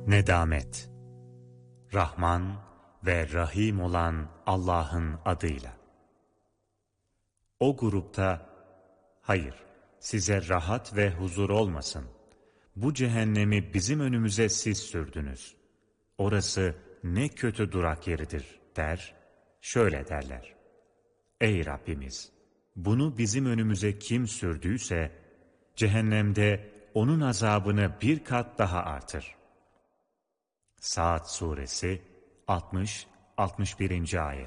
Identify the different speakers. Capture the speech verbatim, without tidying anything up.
Speaker 1: Nedamet. Rahman ve Rahim olan Allah'ın adıyla. O grupta, hayır, size rahat ve huzur olmasın. Bu cehennemi bizim önümüze siz sürdünüz. Orası ne kötü durak yeridir der, şöyle derler. Ey Rabbimiz! Bunu bizim önümüze kim sürdüyse, cehennemde onun azabını bir kat daha artır. Saat Suresi altmış altmış birinci ayet.